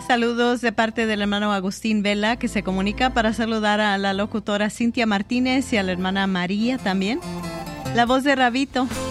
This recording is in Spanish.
Saludos de parte del hermano Agustín Vela, que se comunica para saludar a la locutora Cintia Martínez y a la hermana María también. La voz de Rabito.